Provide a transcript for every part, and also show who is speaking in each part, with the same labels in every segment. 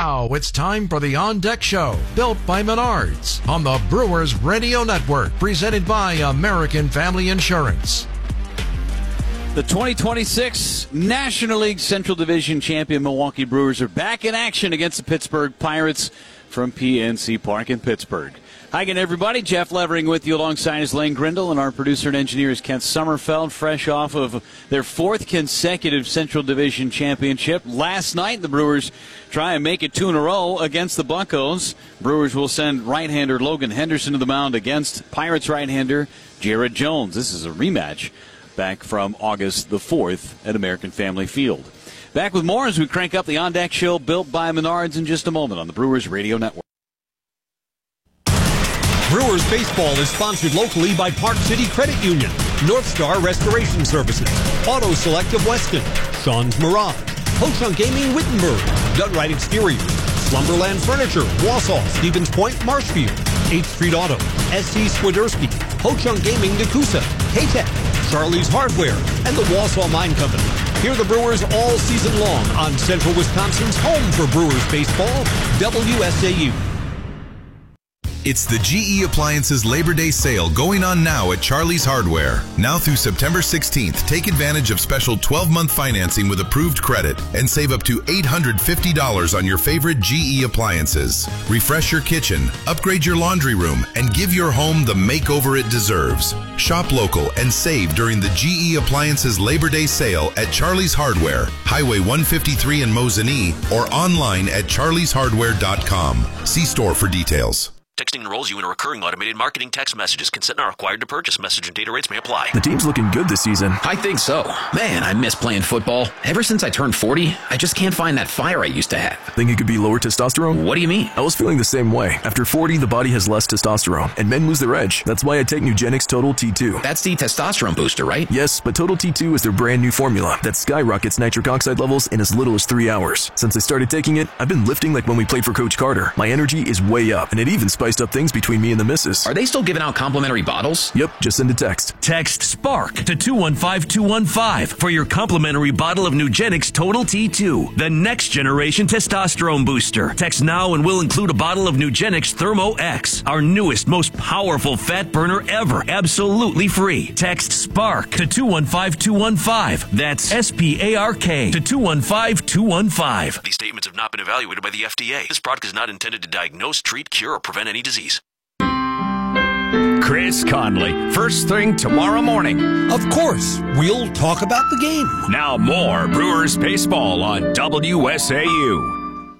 Speaker 1: Now it's time for the On Deck Show, built by Menards, on the Brewers Radio Network, presented by American Family Insurance.
Speaker 2: The 2026 National League Central Division champion Milwaukee Brewers are back in action against the Pittsburgh Pirates from PNC Park in Pittsburgh. Hi again, everybody. Jeff Levering with you alongside is Lane Grindle, and our producer and engineer is Kent Sommerfeld, fresh off of their fourth consecutive Central Division championship. Last night, the Brewers try and make it 2 in a row against the Buccos. Brewers will send right-hander Logan Henderson to the mound against Pirates right-hander Jared Jones. This is a rematch back from August the 4th at American Family Field. Back with more as we crank up the On Deck Show, built by Menards, in just a moment on the Brewers Radio Network.
Speaker 3: Brewers baseball is sponsored locally by Park City Credit Union, North Star Restoration Services, Auto Select of Weston, Sean's Mirage, Ho-Chunk Gaming Wittenberg, Dunright Exterior, Slumberland Furniture, Wausau, Stevens Point, Marshfield, 8th Street Auto, SC Swiderski, Ho-Chunk Gaming Nakusa, K-Tech, Charlie's Hardware, and the Wausau Mine Company. Hear the Brewers all season long on Central Wisconsin's home for Brewers baseball, WSAU.
Speaker 4: It's the GE Appliances Labor Day sale going on now at Charlie's Hardware. Now through September 16th, take advantage of special 12-month financing with approved credit and save up to $850 on your favorite GE appliances. Refresh your kitchen, upgrade your laundry room, and give your home the makeover it deserves. Shop local and save during the GE Appliances Labor Day sale at Charlie's Hardware, Highway 153 in Mosinee, or online at charlieshardware.com. See store for details.
Speaker 5: Texting enrolls you in a recurring automated marketing text messages. Consent not required to purchase. Message and data rates may apply.
Speaker 6: The team's looking good this season.
Speaker 7: I think so. Man, I miss playing football. Ever since I turned 40, I just can't find that fire I used to have.
Speaker 6: Think it could be lower testosterone?
Speaker 7: What do you mean?
Speaker 6: I was feeling the same way. After 40, the body has less testosterone, and men lose their edge. That's why I take Nugenix Total T2.
Speaker 7: That's the testosterone booster, right?
Speaker 6: Yes, but Total T2 is their brand new formula that skyrockets nitric oxide levels in as little as 3 hours. Since I started taking it, I've been lifting like when we played for Coach Carter. My energy is way up, and it even spiced up things between me and the missus.
Speaker 7: Are they still giving out complimentary bottles?
Speaker 6: Yep, just send a text.
Speaker 8: Text SPARK to 215215 for your complimentary bottle of Nugenix Total T2, the next generation testosterone booster. Text now and we'll include a bottle of Nugenix Thermo X, our newest, most powerful fat burner ever, absolutely free. Text SPARK to 215215. That's SPARK to 215215.
Speaker 5: These statements have not been evaluated by the FDA. This product is not intended to diagnose, treat, cure, or prevent any disease.
Speaker 8: Chris Conley, first thing tomorrow morning.
Speaker 3: Of course, we'll talk about the game.
Speaker 8: Now more Brewers baseball on WSAU.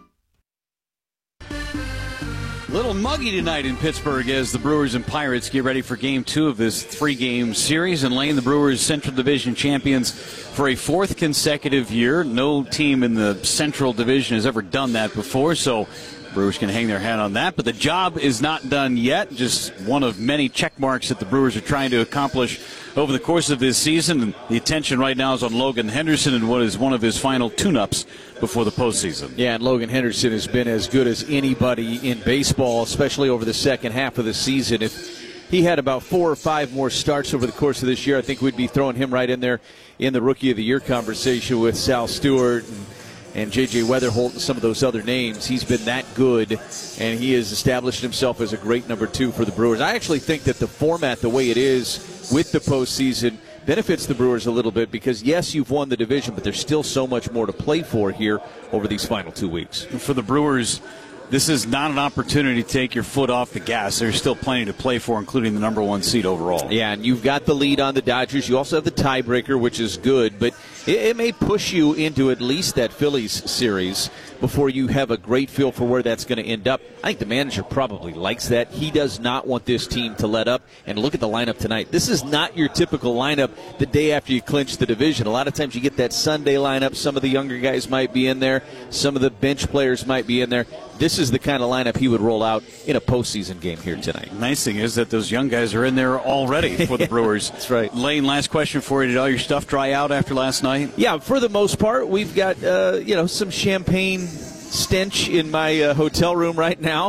Speaker 2: Little muggy tonight in Pittsburgh as the Brewers and Pirates get ready for Game 2 of this 3-game series. And Lane, the Brewers Central Division champions for a 4th consecutive year. No team in the Central Division has ever done that before, so Brewers can hang their hat on that, but the job is not done yet. Just one of many check marks that the Brewers are trying to accomplish over the course of this season. And the attention right now is on Logan Henderson and what is one of his final tune-ups before the postseason.
Speaker 9: Yeah, and Logan Henderson has been as good as anybody in baseball, especially over the second half of the season. If he had about 4 or 5 more starts over the course of this year, I think we'd be throwing him right in there in the Rookie of the Year conversation with Sal Stewart and J.J. Weatherholt and some of those other names. He's been that good, and he has established himself as a great number 2 for the Brewers. I actually think that the format, the way it is with the postseason, benefits the Brewers a little bit because, yes, you've won the division, but there's still so much more to play for here over these final 2 weeks.
Speaker 2: For the Brewers, this is not an opportunity to take your foot off the gas. There's still plenty to play for, including the number 1 seed overall.
Speaker 9: Yeah, and you've got the lead on the Dodgers. You also have the tiebreaker, which is good, but it may push you into at least that Phillies series before you have a great feel for where that's going to end up. I think the manager probably likes that. He does not want this team to let up. And look at the lineup tonight. This is not your typical lineup the day after you clinch the division. A lot of times you get that Sunday lineup. Some of the younger guys might be in there. Some of the bench players might be in there. This is the kind of lineup he would roll out in a postseason game here tonight.
Speaker 2: Nice thing is that those young guys are in there already for the Brewers.
Speaker 9: That's right.
Speaker 2: Lane, last question for you. Did all your stuff dry out after last night?
Speaker 9: Yeah, for the most part. We've got some champagne stench in my hotel room right now.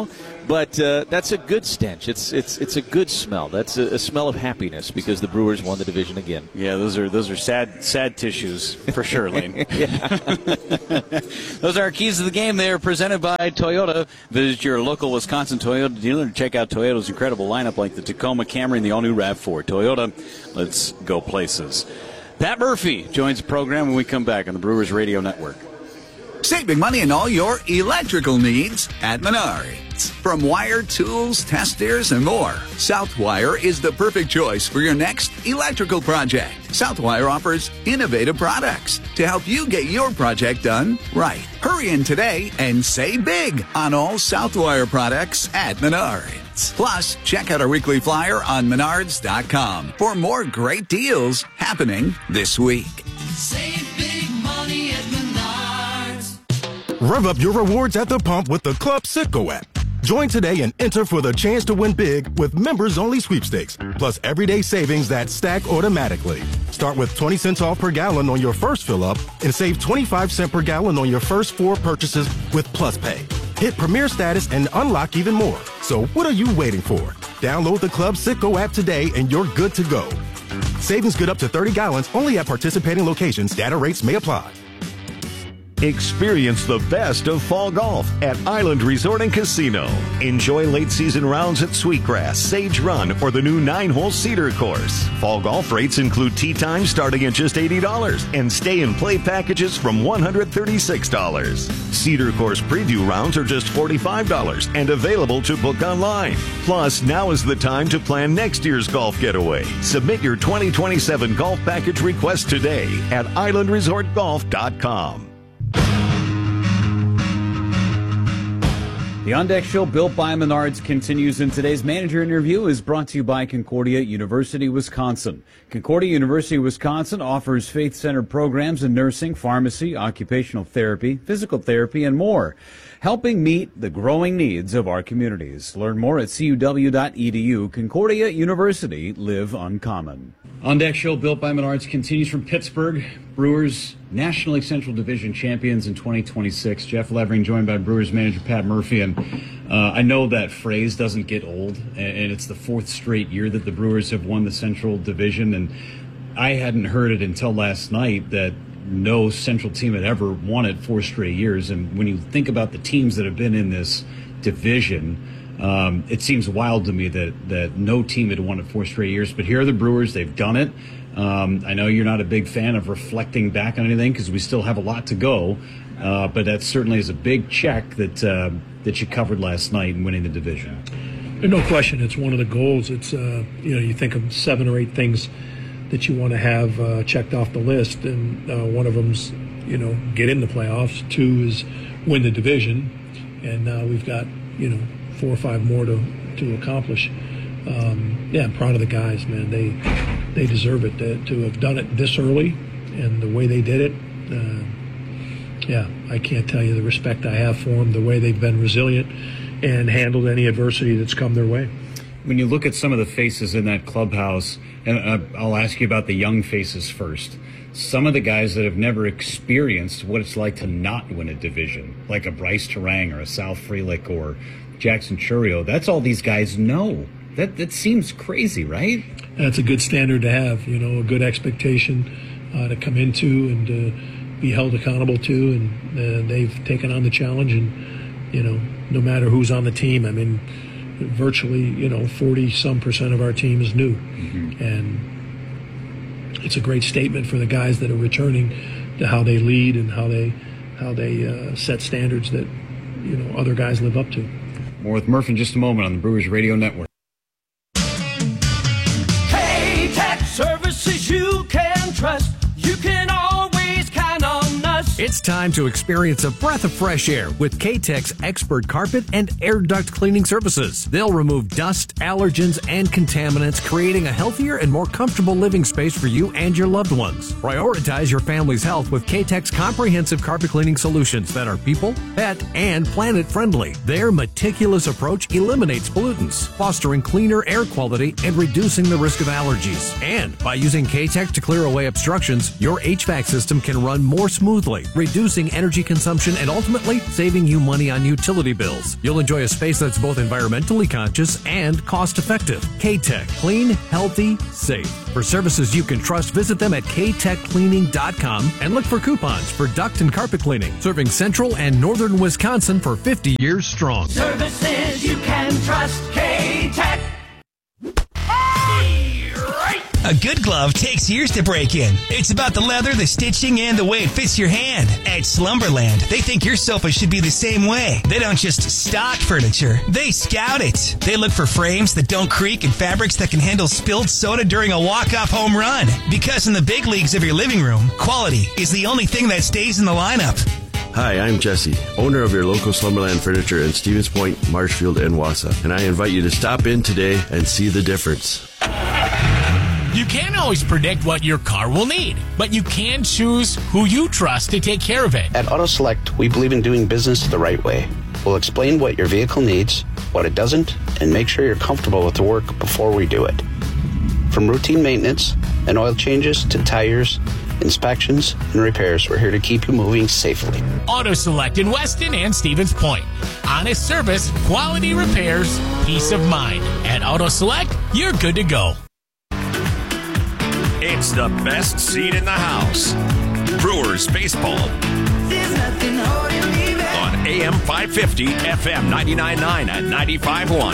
Speaker 9: But that's a good stench. It's a good smell. That's a smell of happiness because the Brewers won the division again.
Speaker 2: Yeah, those are sad tissues for sure, Lane. Those are our keys to the game. They are presented by Toyota. Visit your local Wisconsin Toyota dealer to check out Toyota's incredible lineup like the Tacoma Camry and the all-new RAV4. Toyota, let's go places. Pat Murphy joins the program when we come back on the Brewers Radio Network.
Speaker 10: Saving money on all your electrical needs at Menards. From wire, tools, testers, and more, Southwire is the perfect choice for your next electrical project. Southwire offers innovative products to help you get your project done right. Hurry in today and save big on all Southwire products at Menards. Plus, check out our weekly flyer on Menards.com for more great deals happening this week.
Speaker 11: Save big money at Menards.
Speaker 12: Rev up your rewards at the pump with the Club Citgo app. Join today and enter for the chance to win big with members-only sweepstakes, plus everyday savings that stack automatically. Start with 20 cents off per gallon on your first fill-up and save 25 cents per gallon on your first 4 purchases with Plus Pay. Hit Premier status and unlock even more. So what are you waiting for? Download the Club Citgo app today and you're good to go. Savings good up to 30 gallons only at participating locations. Data rates may apply.
Speaker 13: Experience the best of fall golf at Island Resort and Casino. Enjoy late season rounds at Sweetgrass, Sage Run, or the new 9-hole Cedar course. Fall golf rates include tee time starting at just $80 and stay and play packages from $136. Cedar course preview rounds are just $45 and available to book online. Plus, now is the time to plan next year's golf getaway. Submit your 2027 golf package request today at islandresortgolf.com.
Speaker 2: The On Deck Show, built by Menards, continues, and today's manager interview is brought to you by Concordia University, Wisconsin. Concordia University, Wisconsin offers faith-centered programs in nursing, pharmacy, occupational therapy, physical therapy, and more, helping meet the growing needs of our communities. Learn more at cuw.edu. Concordia University, live uncommon. On Deck Show, built by Menards, continues from Pittsburgh. Brewers, National League Central Division champions in 2026. Jeff Levering joined by Brewers manager Pat Murphy. And I know that phrase doesn't get old, and it's the 4th straight year that the Brewers have won the Central Division. And I hadn't heard it until last night that no Central team had ever won it 4 straight years. And when you think about the teams that have been in this division, it seems wild to me that no team had won it 4 straight years. But here are the Brewers. They've done it. I know you're not a big fan of reflecting back on anything because we still have a lot to go, but that certainly is a big check that you covered last night in winning the division.
Speaker 14: No question, it's one of the goals. It's you think of 7 or 8 things that you want to have checked off the list, and one of them's get in the playoffs. 2 is win the division, and now we've got 4 or 5 more to accomplish. I'm proud of the guys, man. They deserve it to have done it this early, and the way they did it. I can't tell you the respect I have for them, the way they've been resilient and handled any adversity that's come their way.
Speaker 2: When you look at some of the faces in that clubhouse, and I'll ask you about the young faces first. Some of the guys that have never experienced what it's like to not win a division, like a Bryce Terang or a Sal Frelick or Jackson Chourio, that's all these guys know. That seems crazy, right?
Speaker 14: That's a good standard to have, a good expectation to come into and to be held accountable to, and they've taken on the challenge, and, no matter who's on the team, I mean, virtually, 40-some% of our team is new. Mm-hmm. And it's a great statement for the guys that are returning to how they lead and how they set standards that, other guys live up to.
Speaker 2: More with Murph in just a moment on the Brewers Radio Network.
Speaker 11: Services you can trust. You can always count on us.
Speaker 15: It's time to experience a breath of fresh air with K-Tech's expert carpet and air duct cleaning services. They'll remove dust, allergens, and contaminants, creating a healthier and more comfortable living space for you and your loved ones. Prioritize your family's health with K-Tech's comprehensive carpet cleaning solutions that are people, pet, and planet friendly. Their meticulous approach eliminates pollutants, fostering cleaner air quality and reducing the risk of allergies. And by using K-Tech to clear away obstructions, your HVAC system can run more smoothly reducing energy consumption and ultimately saving you money on utility bills. You'll enjoy a space that's both environmentally conscious and cost-effective. K-Tech. Clean, healthy, safe. For services you can trust, visit them at ktechcleaning.com and look for coupons for duct and carpet cleaning. Serving central and northern Wisconsin for 50 years strong.
Speaker 11: Services you can trust. K-Tech.
Speaker 16: A good glove takes years to break in. It's about the leather, the stitching, and the way it fits your hand. At Slumberland, they think your sofa should be the same way. They don't just stock furniture, they scout it. They look for frames that don't creak and fabrics that can handle spilled soda during a walk-off home run. Because in the big leagues of your living room, quality is the only thing that stays in the lineup.
Speaker 17: Hi, I'm Jesse, owner of your local Slumberland Furniture in Stevens Point, Marshfield, and Wausau. And I invite you to stop in today and see the difference.
Speaker 18: You can't always predict what your car will need, but you can choose who you trust to take care of it.
Speaker 19: At AutoSelect, we believe in doing business the right way. We'll explain what your vehicle needs, what it doesn't, and make sure you're comfortable with the work before we do it. From routine maintenance and oil changes to tires, inspections, and repairs, we're here to keep you moving safely.
Speaker 18: AutoSelect in Weston and Stevens Point. Honest service, quality repairs, peace of mind. At AutoSelect, you're good to go.
Speaker 8: It's the best seat in the house. Brewers baseball on AM 550, FM 99.9 and 95.1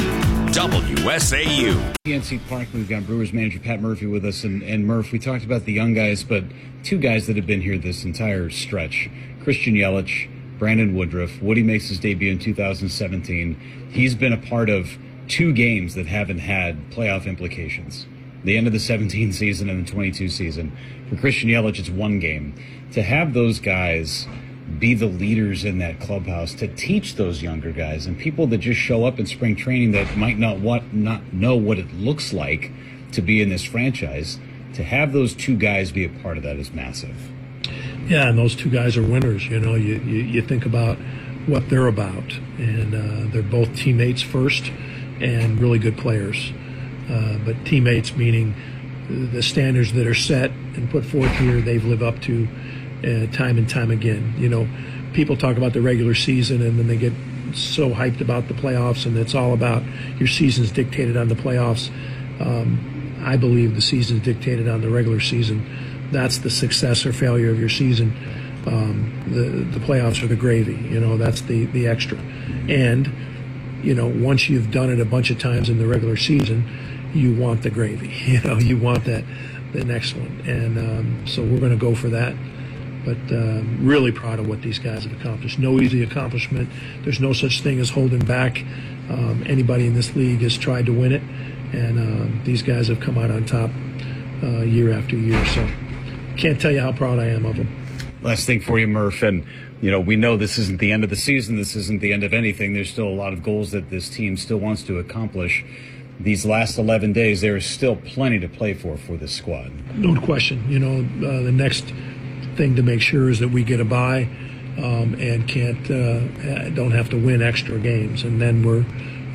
Speaker 8: WSAU.
Speaker 20: PNC Park, we've got Brewers manager Pat Murphy with us. And Murph, we talked about the young guys, but two guys that have been here this entire stretch. Christian Yelich, Brandon Woodruff. Woody makes his debut in 2017. He's been a part of two games that haven't had playoff implications. The end of the 17 season and the 22 season. For Christian Yelich, it's one game. To have those guys be the leaders in that clubhouse, to teach those younger guys and people that just show up in spring training that might not know what it looks like to be in this franchise, to have those two guys be a part of that is massive.
Speaker 14: Yeah, and those two guys are winners. You know, you think about what they're about, and they're both teammates first and really good players. But teammates meaning the standards that are set and put forth here, they've lived up to time and time again. You know, people talk about the regular season and then they get so hyped about the playoffs, and it's all about your season's dictated on the playoffs. I believe the season's dictated on the regular season. That's the success or failure of your season. The playoffs are the gravy. You know, that's the extra. And, you know, once you've done it a bunch of times in the regular season, you want the gravy. You know, you want the next one. And so we're going to go for that. But really proud of what these guys have accomplished. No easy accomplishment. There's no such thing as holding back. Anybody in this league has tried to win it. And these guys have come out on top year after year. So can't tell you how proud I am of them.
Speaker 20: Last thing for you, Murph, and you know, we know this isn't the end of the season. This isn't the end of anything. There's still a lot of goals that this team still wants to accomplish. These last 11 days, there is still plenty to play for this squad.
Speaker 14: No question. You know, the next thing to make sure is that we get a bye and don't have to win extra games. And then we're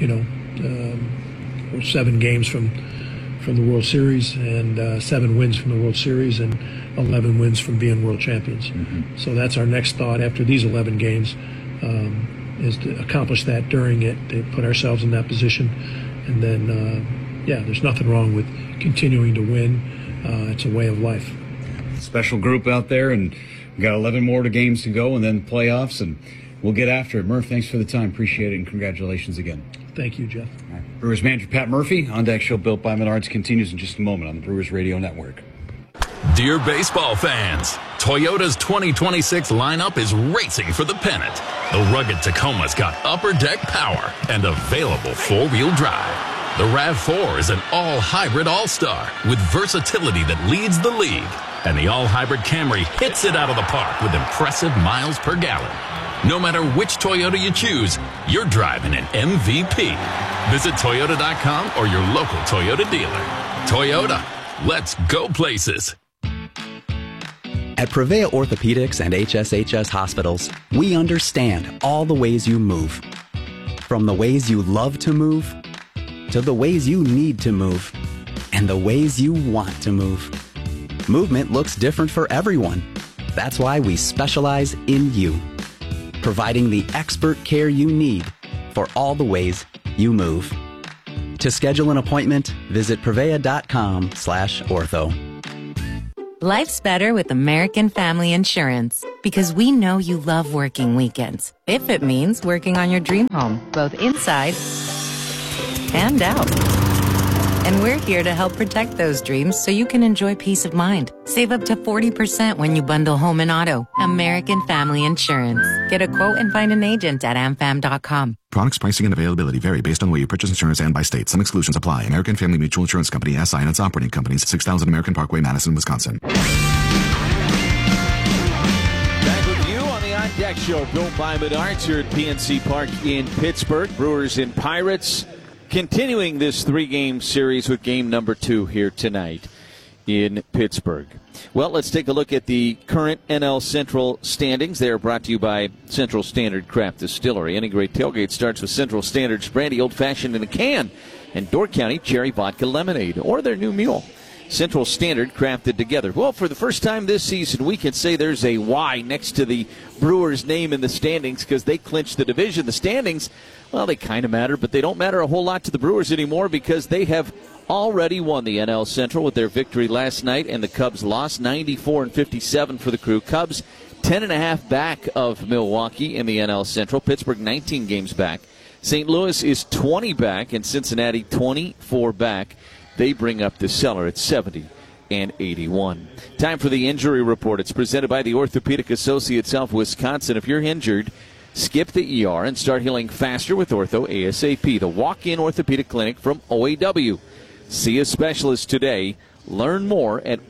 Speaker 14: 7 games from the World Series and 7 wins from the World Series and 11 wins from being world champions. Mm-hmm. So that's our next thought after these 11 games is to accomplish that during it, to put ourselves in that position. And then, there's nothing wrong with continuing to win. It's a way of life.
Speaker 20: Special group out there, and we've got 11 more games to go and then playoffs, and we'll get after it. Murph, thanks for the time. Appreciate it, and congratulations again.
Speaker 14: Thank you, Jeff.
Speaker 20: Right. Brewers manager Pat Murphy, On Deck Show built by Menards continues in just a moment on the Brewers Radio Network.
Speaker 21: Dear baseball fans, Toyota's 2026 lineup is racing for the pennant. The rugged Tacoma's got upper deck power and available four-wheel drive. The RAV4 is an all-hybrid all-star with versatility that leads the league. And the all-hybrid Camry hits it out of the park with impressive miles per gallon. No matter which Toyota you choose, you're driving an MVP. Visit Toyota.com or your local Toyota dealer. Toyota, let's go places.
Speaker 22: At Prevea Orthopedics and HSHS Hospitals, we understand all the ways you move. From the ways you love to move, to the ways you need to move, and the ways you want to move. Movement looks different for everyone. That's why we specialize in you, providing the expert care you need for all the ways you move. To schedule an appointment, visit Prevea.com/ortho.
Speaker 1: Life's better with American Family Insurance because we know you love working weekends. If it means working on your dream home, both inside and out. And we're here to help protect those dreams so you can enjoy peace of mind. Save up to 40% when you bundle home and auto. American Family Insurance. Get a quote and find an agent at amfam.com.
Speaker 4: Products, pricing, and availability vary based on where you purchase insurance and by state. Some exclusions apply. American Family Mutual Insurance Company, SI, and its operating companies, 6000 American Parkway, Madison, Wisconsin.
Speaker 9: Back with you on the On Deck Show, built by Menards here at PNC Park in Pittsburgh. Brewers and Pirates continuing this three-game series with game number 2 here tonight in Pittsburgh. Well, let's take a look at the current NL Central standings. They are brought to you by Central Standard Craft Distillery. Any great tailgate starts with Central Standard's brandy old-fashioned in a can and Door County Cherry Vodka Lemonade, or their new mule. Central Standard crafted together. Well, for the first time this season, we can say there's a Y next to the Brewers' name in the standings because they clinched the division. The standings, well, they kind of matter, but they don't matter a whole lot to the Brewers anymore because they have already won the NL Central with their victory last night, and the Cubs lost 94-57 for the Crew. Cubs 10.5 back of Milwaukee in the NL Central. Pittsburgh 19 games back. St. Louis is 20 back, and Cincinnati 24 back. They bring up the cellar at 70-81. Time for the injury report. It's presented by the Orthopedic Associates of Wisconsin. If you're injured, skip the ER and start healing faster with Ortho ASAP, the walk-in orthopedic clinic from OAW. See a specialist today. Learn more at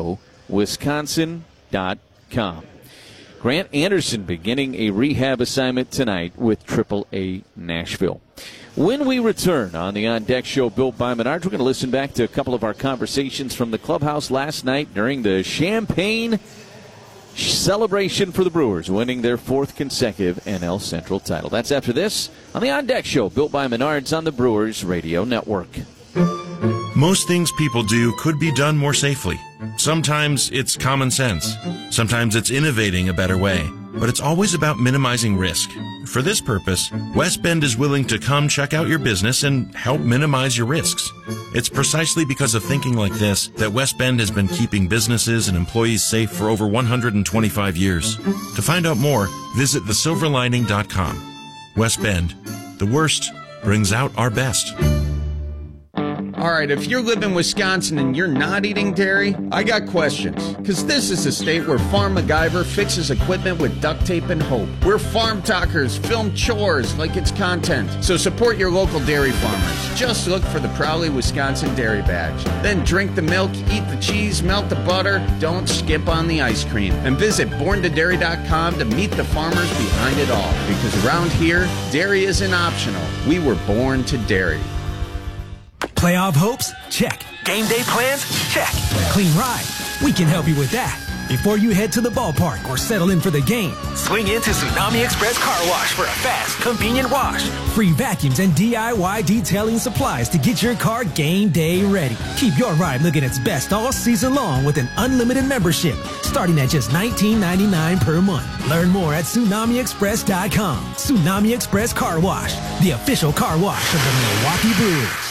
Speaker 9: orthowisconsin.com. Grant Anderson beginning a rehab assignment tonight with AAA Nashville. When we return on the On Deck Show built by Menards, we're going to listen back to a couple of our conversations from the clubhouse last night during the Champagne celebration for the Brewers, winning their 4th consecutive NL Central title. That's after this on the On Deck Show built by Menards on the Brewers Radio Network.
Speaker 23: Most things people do could be done more safely. Sometimes it's common sense. Sometimes it's innovating a better way. But it's always about minimizing risk. For this purpose, West Bend is willing to come check out your business and help minimize your risks. It's precisely because of thinking like this that West Bend has been keeping businesses and employees safe for over 125 years. To find out more, visit thesilverlining.com. West Bend, the worst brings out our best.
Speaker 24: All right, if you live in Wisconsin and you're not eating dairy, I got questions. Because this is a state where Farm MacGyver fixes equipment with duct tape and hope. Where farm talkers film chores like it's content. So support your local dairy farmers. Just look for the Proudly Wisconsin Dairy Badge. Then drink the milk, eat the cheese, melt the butter. Don't skip on the ice cream. And visit borntodairy.com to meet the farmers behind it all. Because around here, dairy isn't optional. We were born to dairy.
Speaker 25: Playoff hopes? Check. Game day plans? Check. Clean ride? We can help you with that. Before you head to the ballpark or settle in for the game, swing into Tsunami Express Car Wash for a fast, convenient wash. Free vacuums and DIY detailing supplies to get your car game day ready. Keep your ride looking its best all season long with an unlimited membership, starting at just $19.99 per month. Learn more at TsunamiExpress.com. Tsunami Express Car Wash, the official car wash of the Milwaukee Brewers.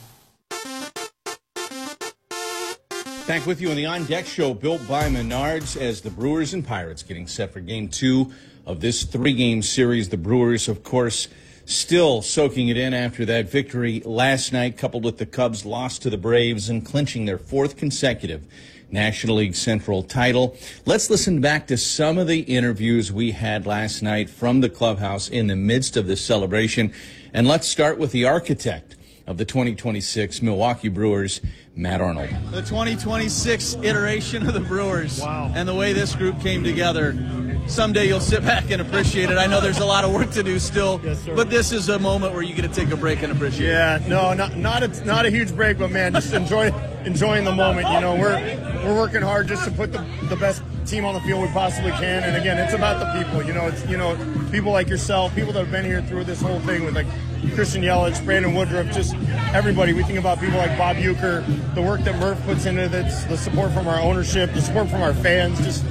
Speaker 26: Back with you on the On Deck Show, built by Menards, as the Brewers and Pirates getting set for Game 2 of this 3-game series. The Brewers, of course, still soaking it in after that victory last night, coupled with the Cubs' loss to the Braves and clinching their 4th consecutive National League Central title. Let's listen back to some of the interviews we had last night from the clubhouse in the midst of this celebration. And let's start with the architect of the 2026 Milwaukee Brewers, Matt Arnold.
Speaker 27: The 2026 iteration of the Brewers. Wow. And the way this group came together. Someday you'll sit back and appreciate it. I know there's a lot of work to do still, yes, but this is a moment where you get to take a break and appreciate it.
Speaker 28: Yeah, no, not a huge break, but man, just enjoying the moment. You know, we're working hard just to put the best team on the field we possibly can. And again, it's about the people. You know, it's people like yourself, people that have been here through this whole thing with like Christian Yelich, Brandon Woodruff, just everybody. We think about people like Bob Uecker, the work that Murph puts into this, the support from our ownership, the support from our fans. Just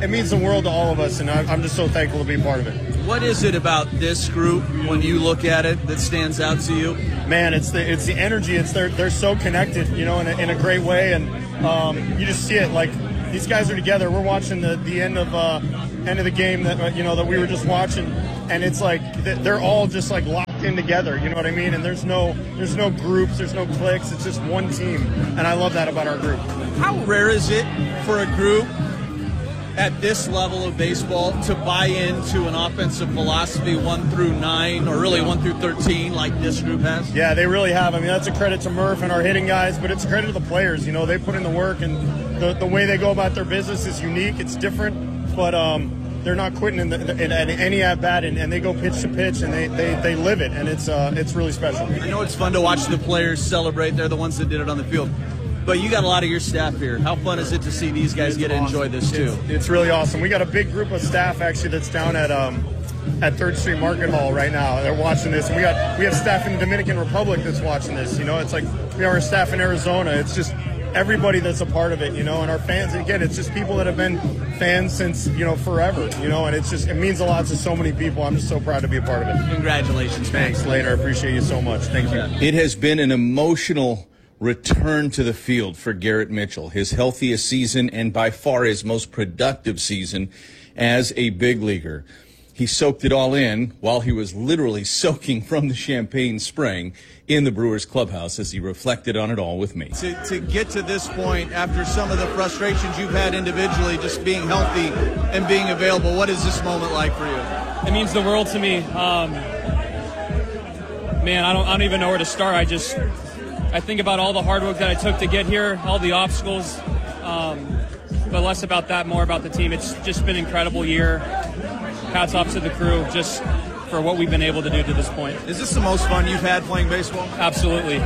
Speaker 28: it means the world to all of us, and I'm just so thankful to be part of it.
Speaker 27: What is it about this group when you look at it that stands out to you?
Speaker 28: Man, it's the energy. They're so connected, in a great way, and you just see it. Like, these guys are together. We're watching the end of the game that that we were just watching, and it's like they're all just like locked in together. You know what I mean? And there's no groups, there's no cliques. It's just one team, and I love that about our group.
Speaker 27: How rare is it for a group at this level of baseball to buy into an offensive philosophy 1 through 9, or really 1 through 13, like this group has?
Speaker 28: Yeah, they really have. I mean, that's a credit to Murph and our hitting guys, but it's a credit to the players. They put in the work, and the way they go about their business is unique. It's different, but they're not quitting in any at bat, and they go pitch to pitch, and they live it, and it's really special.
Speaker 27: I know it's fun to watch the players celebrate. They're the ones that did it on the field. But you got a lot of your staff here. How fun is it to see these guys get to enjoy this too?
Speaker 28: It's really awesome. We got a big group of staff actually that's down at 3rd Street Market Hall right now. They're watching this. And we have staff in the Dominican Republic that's watching this. It's like we have our staff in Arizona. It's just everybody that's a part of it, and our fans. Again, it's just people that have been fans since forever, and it means a lot to so many people. I'm just so proud to be a part of it.
Speaker 27: Congratulations.
Speaker 28: Thanks, Later. I appreciate you so much. Thank you.
Speaker 26: It has been an emotional return to the field for Garrett Mitchell, his healthiest season and by far his most productive season as a big leaguer. He soaked it all in while he was literally soaking from the champagne spring in the Brewers clubhouse as he reflected on it all with me.
Speaker 27: To get to this point, after some of the frustrations you've had individually, just being healthy and being available, what is this moment like for you?
Speaker 2: It means the world to me. Man, I don't even know where to start. I think about all the hard work that I took to get here, all the obstacles, but less about that, more about the team. It's just been an incredible year. Hats off to the crew just for what we've been able to do to this point.
Speaker 27: Is this the most fun you've had playing baseball?
Speaker 2: Absolutely.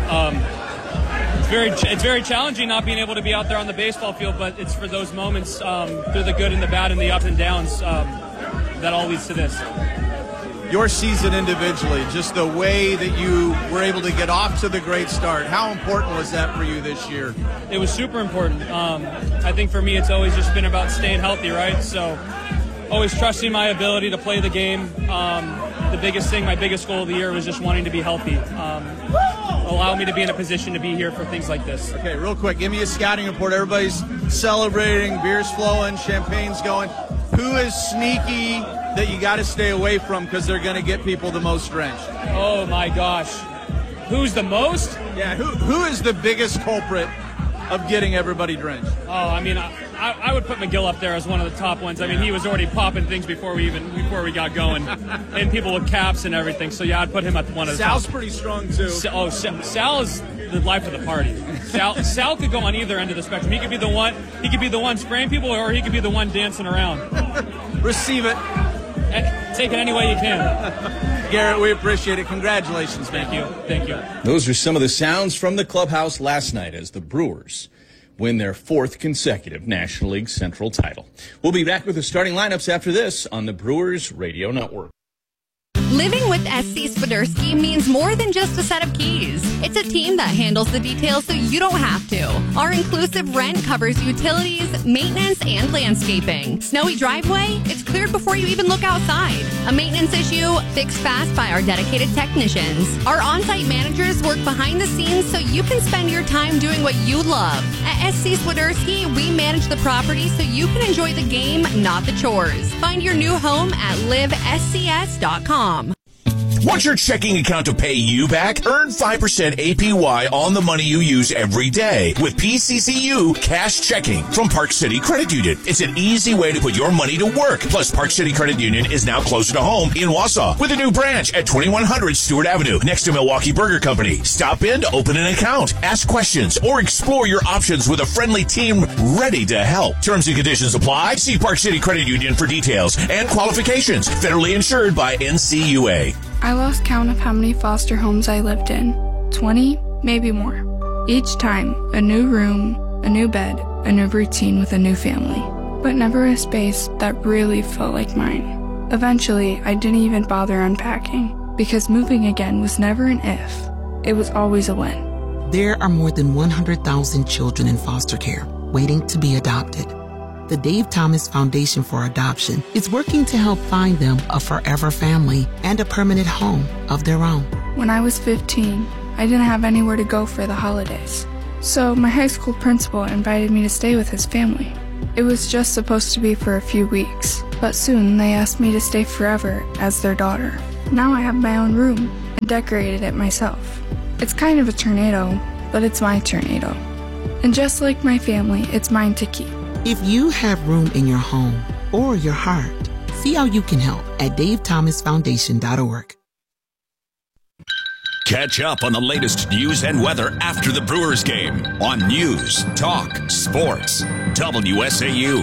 Speaker 2: It's very challenging not being able to be out there on the baseball field, but it's for those moments, through the good and the bad and the ups and downs, that all leads to this.
Speaker 27: Your season individually, just the way that you were able to get off to the great start, how important was that for you this year?
Speaker 2: It was super important. I think for me it's always just been about staying healthy, right? So always trusting my ability to play the game. The biggest thing, my biggest goal of the year was just wanting to be healthy. Allow me to be in a position to be here for things like this.
Speaker 27: Okay, real quick, give me a scouting report. Everybody's celebrating, beer's flowing, champagne's going. Who is sneaky that you got to stay away from because they're going to get people the most drenched?
Speaker 2: Oh my gosh, who's the most?
Speaker 27: Yeah, who is the biggest culprit of getting everybody drenched?
Speaker 2: Oh, I mean, I would put McGill up there as one of the top ones. I mean, he was already popping things before we got going, and people with caps and everything. So yeah, I'd put him at one of the
Speaker 27: Sal's
Speaker 2: top.
Speaker 27: pretty strong too.
Speaker 2: Sal is the life of the party. Sal could go on either end of the spectrum. He could be the one spraying people, or he could be the one dancing around.
Speaker 27: Receive it.
Speaker 2: Take it any way you can.
Speaker 27: Garrett, we appreciate it. Congratulations, man.
Speaker 2: Thank you.
Speaker 26: Those are some of the sounds from the clubhouse last night as the Brewers win their 4th consecutive National League Central title. We'll be back with the starting lineups after this on the Brewers Radio Network.
Speaker 3: Living with SC Swiderski means more than just a set of keys. It's a team that handles the details so you don't have to. Our inclusive rent covers utilities, maintenance, and landscaping. Snowy driveway? It's cleared before you even look outside. A maintenance issue? Fixed fast by our dedicated technicians. Our on-site managers work behind the scenes so you can spend your time doing what you love. At SC Swiderski, we manage the property so you can enjoy the game, not the chores. Find your new home at livescs.com.
Speaker 5: Want your checking account to pay you back? Earn 5% APY on the money you use every day with PCCU Cash Checking from Park City Credit Union. It's an easy way to put your money to work. Plus, Park City Credit Union is now closer to home in Wausau with a new branch at 2100 Stewart Avenue next to Milwaukee Burger Company. Stop in to open an account, ask questions, or explore your options with a friendly team ready to help. Terms and conditions apply. See Park City Credit Union for details and qualifications. Federally insured by NCUA.
Speaker 6: I lost count of how many foster homes I lived in. 20, maybe more. Each time, a new room, a new bed, a new routine with a new family. But never a space that really felt like mine. Eventually, I didn't even bother unpacking, because moving again was never an if. It was always a when.
Speaker 7: There are more than 100,000 children in foster care waiting to be adopted. The Dave Thomas Foundation for Adoption is working to help find them a forever family and a permanent home of their own.
Speaker 6: When I was 15, I didn't have anywhere to go for the holidays. So my high school principal invited me to stay with his family. It was just supposed to be for a few weeks, but soon they asked me to stay forever as their daughter. Now I have my own room and decorated it myself. It's kind of a tornado, but it's my tornado. And just like my family, it's mine to keep.
Speaker 7: If you have room in your home or your heart, see how you can help at davethomasfoundation.org.
Speaker 5: Catch up on the latest news and weather after the Brewers game on News, Talk, Sports, WSAU.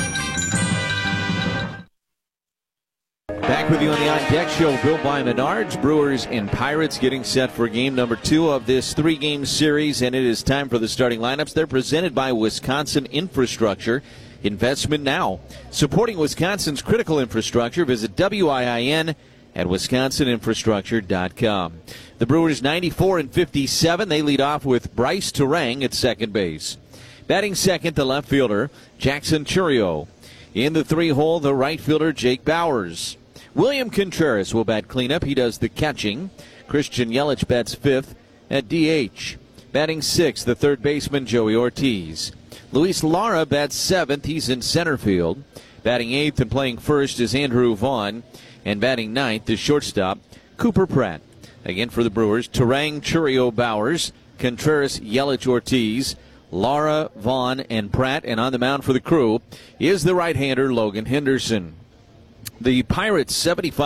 Speaker 9: Back with you on the On Deck Show, built by Menards. Brewers and Pirates getting set for game number 2 of this 3-game series, and it is time for the starting lineups. They're presented by Wisconsin Infrastructure. Investment now. Supporting Wisconsin's critical infrastructure, visit WIIN at wisconsininfrastructure.com. The Brewers 94-57. They lead off with Bryce Turang at second base. Batting second, the left fielder, Jackson Chourio. In the 3-hole, the right fielder, Jake Bowers. William Contreras will bat cleanup. He does the catching. Christian Yelich bats 5th at DH. Batting 6th, the third baseman, Joey Ortiz. Luis Lara bats 7th. He's in center field. Batting 8th and playing first is Andrew Vaughn. And batting 9th, the shortstop, Cooper Pratt. Again for the Brewers, Turang, Chourio, Bowers, Contreras, Yelich, Ortiz, Lara, Vaughn, and Pratt. And on the mound for the Crew is the right-hander, Logan Henderson. The Pirates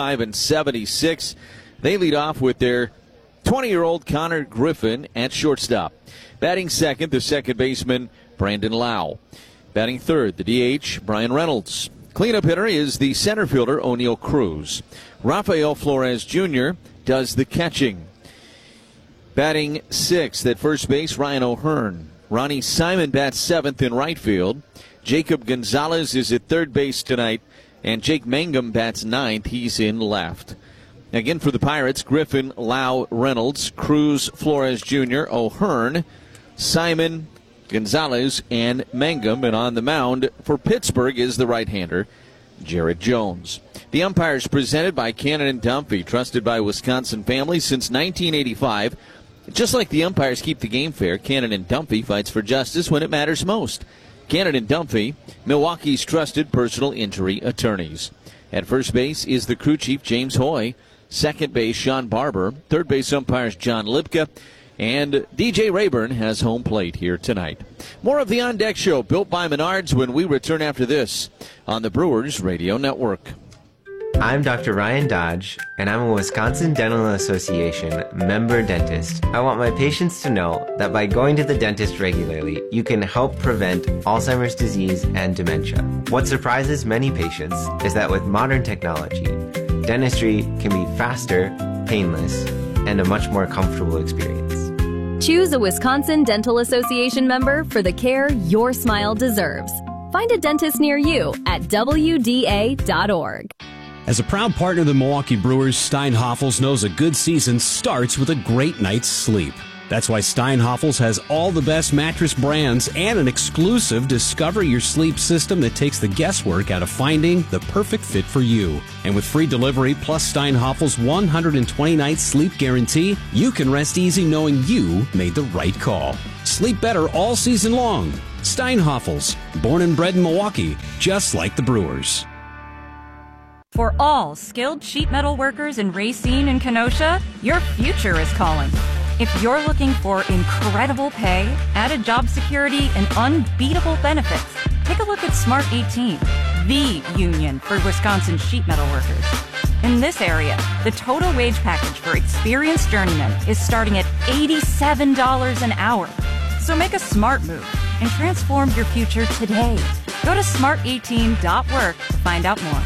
Speaker 9: 75-76. They lead off with their 20-year-old Connor Griffin at shortstop. Batting second, the second baseman, Brandon Lau. Batting third, the DH, Brian Reynolds. Cleanup hitter is the center fielder, O'Neal Cruz. Rafael Flores Jr. does the catching. Batting sixth at first base, Ryan O'Hearn. Ronnie Simon bats 7th in right field. Jacob Gonzalez is at third base tonight. And Jake Mangum bats 9th. He's in left. Again for the Pirates, Griffin, Lau, Reynolds, Cruz, Flores Jr., O'Hearn, Simon, Gonzalez, and Mangum. And on the mound for Pittsburgh is the right-hander, Jared Jones. The umpires presented by Cannon and Dunphy, trusted by Wisconsin families since 1985. Just like the umpires keep the game fair, Cannon and Dunphy fights for justice when it matters most. Cannon and Dunphy, Milwaukee's trusted personal injury attorneys. At first base is the crew chief, James Hoy. Second base, Sean Barber. Third base umpires, John Lipka. And DJ Rayburn has home plate here tonight. More of the On Deck Show, built by Menards, when we return after this on the Brewers Radio Network.
Speaker 10: I'm Dr. Ryan Dodge, and I'm a Wisconsin Dental Association member dentist. I want my patients to know that by going to the dentist regularly, you can help prevent Alzheimer's disease and dementia. What surprises many patients is that with modern technology, dentistry can be faster, painless, and a much more comfortable experience.
Speaker 11: Choose a Wisconsin Dental Association member for the care your smile deserves. Find a dentist near you at WDA.org.
Speaker 12: As a proud partner of the Milwaukee Brewers, Steinhoffels knows a good season starts with a great night's sleep. That's why Steinhoffels has all the best mattress brands and an exclusive Discover Your Sleep system that takes the guesswork out of finding the perfect fit for you. And with free delivery plus Steinhoffels' 120-night sleep guarantee, you can rest easy knowing you made the right call. Sleep better all season long. Steinhoffels, born and bred in Milwaukee, just like the Brewers.
Speaker 13: For all skilled sheet metal workers in Racine and Kenosha, your future is calling. If you're looking for incredible pay, added job security, and unbeatable benefits, take a look at Smart 18, the union for Wisconsin sheet metal workers. In this area, the total wage package for experienced journeymen is starting at $87 an hour. So make a smart move and transform your future today. Go to smart18.work to find out more.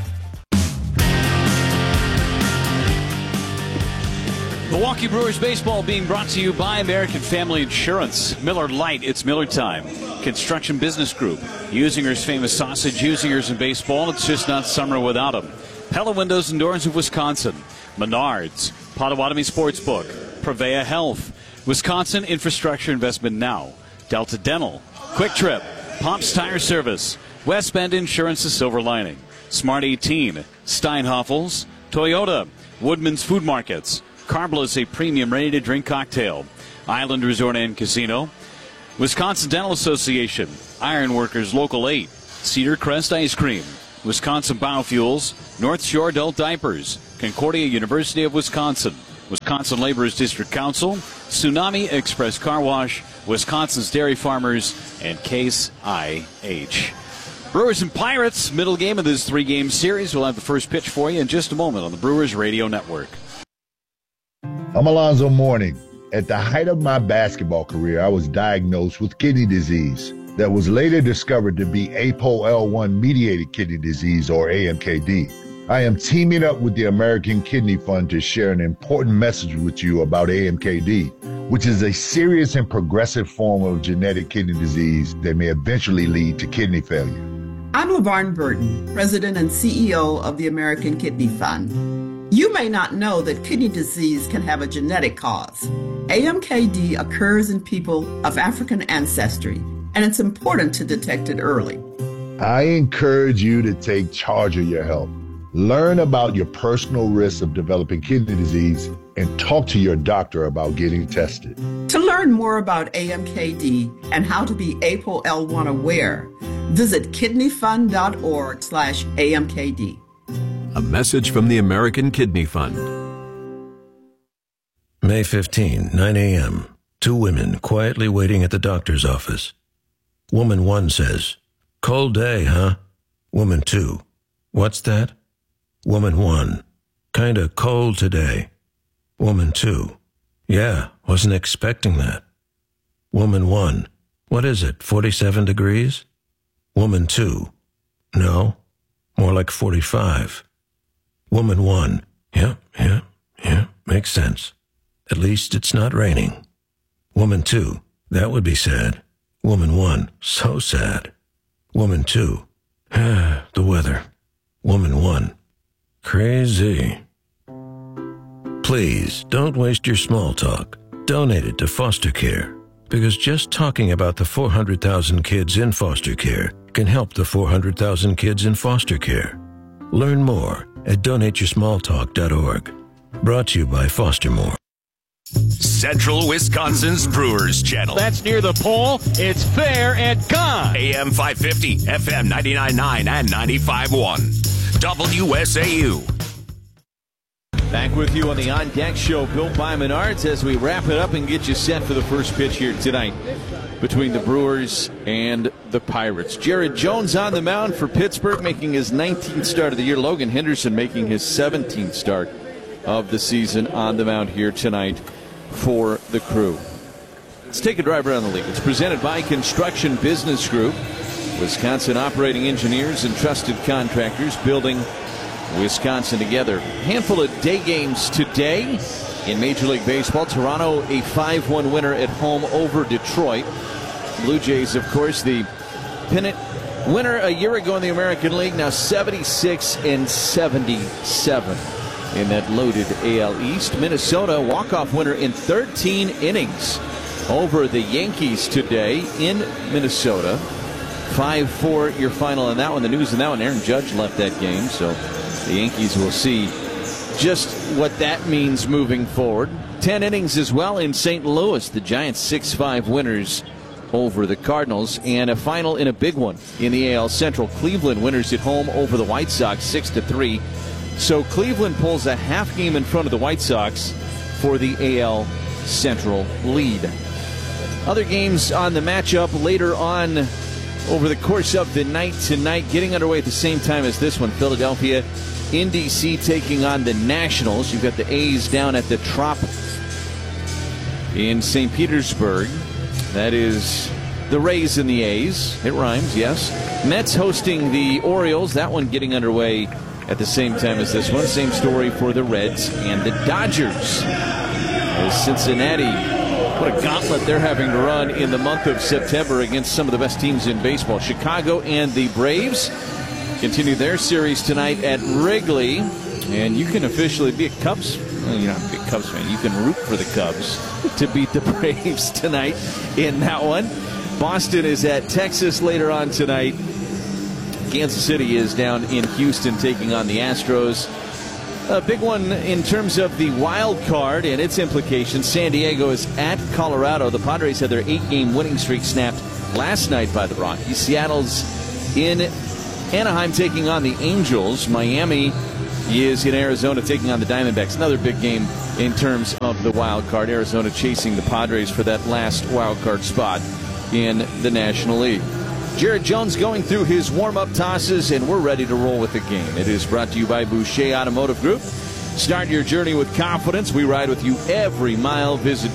Speaker 15: Milwaukee Brewers baseball being brought to you by American Family Insurance. Miller Lite, it's Miller time. Construction Business Group, Usinger's famous sausage, Usinger's in baseball. It's just not summer without them. Pella Windows and Doors of Wisconsin. Menards, Potawatomi Sportsbook, Prevea Health, Wisconsin Infrastructure Investment Now, Delta Dental, Quick Trip, Pops Tire Service, West Bend Insurance, the silver lining. Smart 18, Steinhoffels, Toyota, Woodman's Food Markets, Carbless, a premium ready-to-drink cocktail, Island Resort and Casino, Wisconsin Dental Association, Ironworkers Local 8, Cedar Crest Ice Cream, Wisconsin Biofuels, North Shore Adult Diapers, Concordia University of Wisconsin, Wisconsin Laborers District Council, Tsunami Express Car Wash, Wisconsin's Dairy Farmers, and Case IH. Brewers and Pirates, middle game of this 3-game series. We'll have the first pitch for you in just a moment on the Brewers Radio Network.
Speaker 8: I'm Alonzo Mourning. At the height of my basketball career, I was diagnosed with kidney disease that was later discovered to be APOL1-mediated kidney disease, or AMKD. I am teaming up with the American Kidney Fund to share an important message with you about AMKD, which is a serious and progressive form of genetic kidney disease that may eventually lead to kidney failure.
Speaker 14: I'm LaVarn Burton, President and CEO of the American Kidney Fund. You may not know that kidney disease can have a genetic cause. AMKD occurs in people of African ancestry, and it's important to detect it early.
Speaker 8: I encourage you to take charge of your health. Learn about your personal risks of developing kidney disease and talk to your doctor about getting tested.
Speaker 14: To learn more about AMKD and how to be APOL1 aware, visit kidneyfund.org/AMKD.
Speaker 16: A message from the American Kidney Fund.
Speaker 17: May 15, 9 a.m. 2 women quietly waiting at the doctor's office. Woman 1 says, "Cold day, huh?" Woman 2, "What's that?" Woman 1, "Kinda cold today." Woman 2, "Yeah, wasn't expecting that." Woman 1, "What is it, 47 degrees?" Woman 2, "No, more like 45. Woman 1, yeah, makes sense. At least it's not raining." Woman 2, "That would be sad." Woman 1, "So sad." Woman 2, "The weather." Woman 1, "Crazy." Please don't waste your small talk. Donate it to foster care, because just talking about the 400,000 kids in foster care can help the 400,000 kids in foster care. Learn more at donateyoursmalltalk.org. Brought to you by Fostermore.
Speaker 5: Central Wisconsin's Brewers Channel.
Speaker 18: That's near the pole. It's fair and gone.
Speaker 5: AM 550, FM 99.9 and 95.1. WSAU.
Speaker 9: Back with you on the On Deck Show, built by Menards, as we wrap it up and get you set for the first pitch here tonight between the Brewers and the Pirates. Jared Jones on the mound for Pittsburgh, making his 19th start of the year. Logan Henderson making his 17th start of the season on the mound here tonight for the Crew. Let's take a drive around the league. It's presented by Construction Business Group, Wisconsin operating engineers and trusted contractors building Wisconsin together. Handful of day games today in Major League Baseball. Toronto a 5-1 winner at home over Detroit. Blue Jays, of course, the pennant winner a year ago in the American League, now 76-77 in that loaded AL East. Minnesota walk-off winner in 13 innings over the Yankees today in Minnesota. 5-4 your final on that one. The news in that one, Aaron Judge left that game, so the Yankees will see just what that means moving forward. 10 innings as well in St. Louis. The Giants 6-5 winners over the Cardinals, and a final in a big one in the AL Central. Cleveland winners at home over the White Sox 6-3. So Cleveland pulls a half game in front of the White Sox for the AL Central lead. Other games on the matchup later on over the course of the night tonight, getting underway at the same time as this one. Philadelphia in D.C. taking on the Nationals. You've got the A's down at the Trop in St. Petersburg. That is the Rays and the A's. It rhymes, yes. Mets hosting the Orioles. That one getting underway at the same time as this one. Same story for the Reds and the Dodgers. As Cincinnati, what a gauntlet they're having to run in the month of September against some of the best teams in baseball. Chicago and the Braves continue their series tonight at Wrigley. And you can officially be a Cubs. Well, you're not a big Cubs fan. You can root for the Cubs to beat the Braves tonight in that one. Boston is at Texas later on tonight. Kansas City is down in Houston taking on the Astros. A big one in terms of the wild card and its implications. San Diego is at Colorado. The Padres had their 8-game winning streak snapped last night by the Rockies. Seattle's in Anaheim taking on the Angels. Miami is in Arizona taking on the Diamondbacks. Another big game in terms of the wild card. Arizona chasing the Padres for that last wild card spot in the National League. Jared Jones going through his warm-up tosses, and we're ready to roll with the game. It is brought to you by Boucher Automotive Group. Start your journey with confidence. We ride with you every mile. Visit